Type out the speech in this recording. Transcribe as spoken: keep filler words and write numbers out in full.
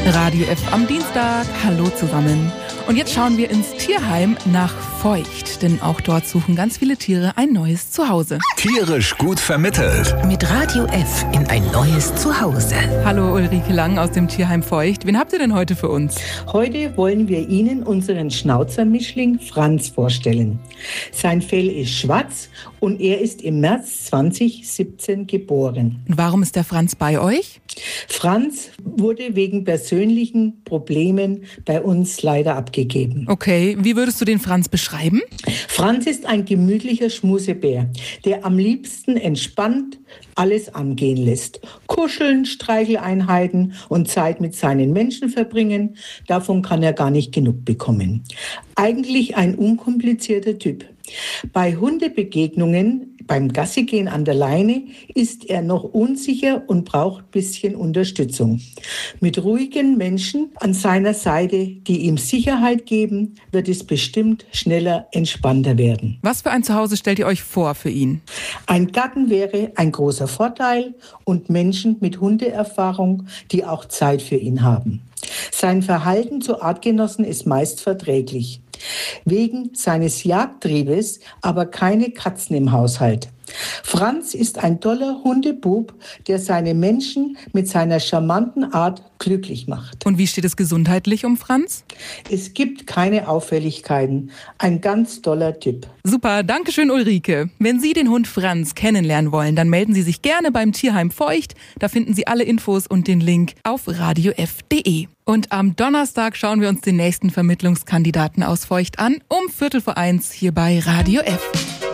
Radio F am Dienstag. Hallo zusammen. Und jetzt schauen wir ins Tierheim nach Feucht, denn auch dort suchen ganz viele Tiere ein neues Zuhause. Tierisch gut vermittelt. Mit Radio F in ein neues Zuhause. Hallo Ulrike Lang aus dem Tierheim Feucht. Wen habt ihr denn heute für uns? Heute wollen wir Ihnen unseren Schnauzermischling Franz vorstellen. Sein Fell ist schwarz und er ist im März zwanzig siebzehn geboren. Und warum ist der Franz bei euch? Franz wurde wegen persönlichen Problemen bei uns leider abgegeben. Okay, wie würdest du den Franz beschreiben? Franz ist ein gemütlicher Schmusebär, der am liebsten entspannt alles angehen lässt. Kuscheln, Streicheleinheiten und Zeit mit seinen Menschen verbringen, davon kann er gar nicht genug bekommen. Eigentlich ein unkomplizierter Typ. Bei Hundebegegnungen, beim Gassigehen an der Leine, ist er noch unsicher und braucht ein bisschen Unterstützung. Mit ruhigen Menschen an seiner Seite, die ihm Sicherheit geben, wird es bestimmt schneller entspannter werden. Was für ein Zuhause stellt ihr euch vor für ihn? Ein Garten wäre ein großer Vorteil und Menschen mit Hundeerfahrung, die auch Zeit für ihn haben. Sein Verhalten zu Artgenossen ist meist verträglich. Wegen seines Jagdtriebes aber keine Katzen im Haushalt. Franz ist ein toller Hundebub, der seine Menschen mit seiner charmanten Art glücklich macht. Und wie steht es gesundheitlich um Franz? Es gibt keine Auffälligkeiten. Ein ganz toller Typ. Super, danke schön Ulrike. Wenn Sie den Hund Franz kennenlernen wollen, dann melden Sie sich gerne beim Tierheim Feucht. Da finden Sie alle Infos und den Link auf radio f punkt de. Und am Donnerstag schauen wir uns den nächsten Vermittlungskandidaten aus Feucht an, um Viertel vor eins hier bei Radio F.